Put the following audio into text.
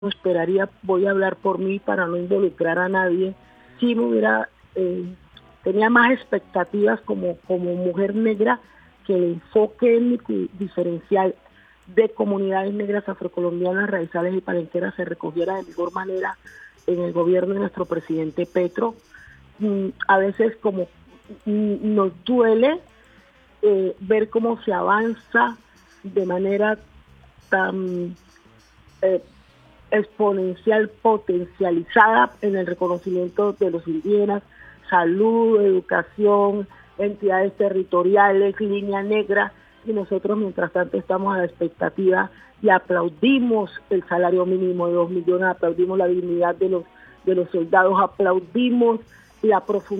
no esperaría, voy a hablar por mí para no involucrar a nadie, sí me hubiera, tenía más expectativas como mujer negra que el enfoque étnico diferencial de comunidades negras afrocolombianas, raizales y palenqueras se recogiera de mejor manera en el gobierno de nuestro presidente Petro. A veces como nos duele ver cómo se avanza de manera tan exponencial, potencializada en el reconocimiento de los indígenas, salud, educación, entidades territoriales, línea negra, y nosotros mientras tanto estamos a la expectativa y aplaudimos el salario mínimo de 2 millones, aplaudimos la dignidad de los soldados, aplaudimos la profundidad